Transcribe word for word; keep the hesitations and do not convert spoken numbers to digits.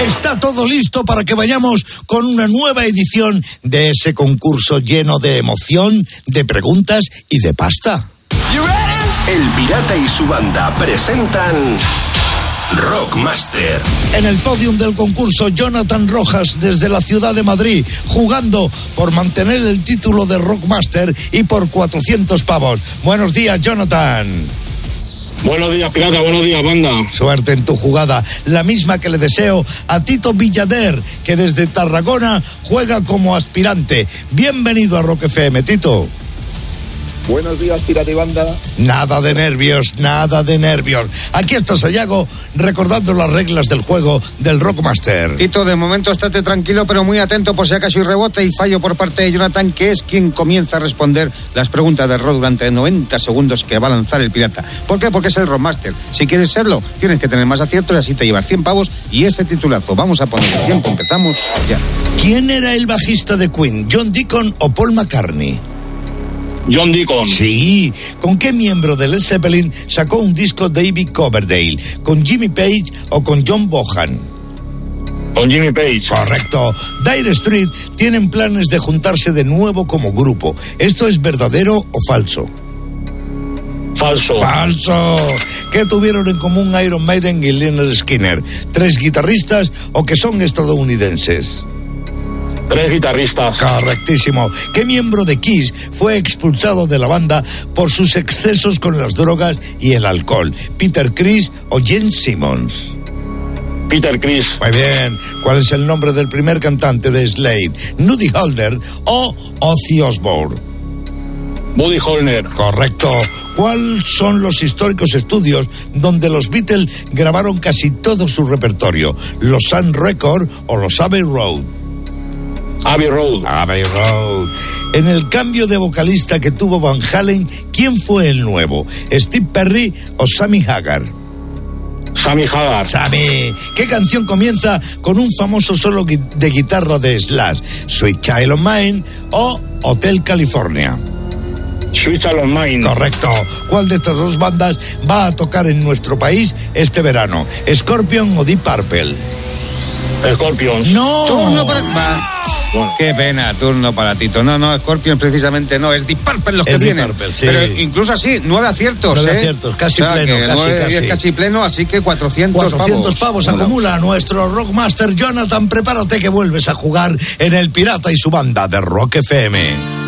Está todo listo para que vayamos con una nueva edición de ese concurso lleno de emoción, de preguntas y de pasta. El Pirata y su banda presentan Rockmaster. En el podium del concurso, Jonathan Rojas desde la ciudad de Madrid, jugando por mantener el título de Rockmaster y por cuatrocientos pavos. Buenos días, Jonathan. Buenos días, Pirata, buenos días, banda. Suerte en tu jugada, la misma que le deseo a Tito Villader, que desde Tarragona juega como aspirante. Bienvenido a Rock F M, Tito. Buenos días, Pirata y banda. Nada de nervios, nada de nervios. Aquí está Sayago recordando las reglas del juego del Rockmaster. Tito, de momento estate tranquilo, pero muy atento por si acaso hay rebote y fallo por parte de Jonathan, que es quien comienza a responder las preguntas de rock durante noventa segundos que va a lanzar el Pirata. ¿Por qué? Porque es el Rockmaster. Si quieres serlo, tienes que tener más aciertos y así te llevas cien pavos y ese titulazo. Vamos a poner el tiempo, empezamos ya. ¿Quién era el bajista de Queen? ¿John Deacon o Paul McCartney? John Deacon. Sí. ¿Con qué miembro de Led Zeppelin sacó un disco David Coverdale? ¿Con Jimmy Page o con John Bonham? Con Jimmy Page. Correcto. Dire Straits tienen planes de juntarse de nuevo como grupo. ¿Esto es verdadero o falso? Falso. Falso. ¿Qué tuvieron en común Iron Maiden y Lynyrd Skynyrd? ¿Tres guitarristas o que son estadounidenses? Tres guitarristas. Correctísimo. ¿Qué miembro de Kiss fue expulsado de la banda por sus excesos con las drogas y el alcohol? ¿Peter Criss o Gene Simmons? Peter Criss. Muy bien. ¿Cuál es el nombre del primer cantante de Slade? ¿Nudie Holder o Ozzy Osbourne? Buddy Holner. Correcto. ¿Cuáles son los históricos estudios donde los Beatles grabaron casi todo su repertorio? ¿Los Sun Records o los Abbey Road? Abbey Road. Abbey Road. En el cambio de vocalista que tuvo Van Halen, ¿quién fue el nuevo? ¿Steve Perry o Sammy Hagar? Sammy Hagar. Sammy. ¿Qué canción comienza con un famoso solo de guitarra de Slash? ¿Sweet Child of Mine o Hotel California? Sweet Child of Mine. Correcto. ¿Cuál de estas dos bandas va a tocar en nuestro país este verano? ¿Scorpion o Deep Purple? Scorpions. No. Turno para... Va. Bueno. Qué pena, turno para Tito. No, no, Scorpion precisamente no, es Deep Purple los que es vienen. Purple, sí. Pero incluso así, nueve aciertos, Nueve ¿eh? aciertos, casi o sea, pleno, casi, nueve, casi. diez, casi pleno, así que cuatrocientos, cuatrocientos pavos. pavos acumula nuestro Rockmaster. Jonathan, prepárate que vuelves a jugar en el Pirata y su banda de Rock F M.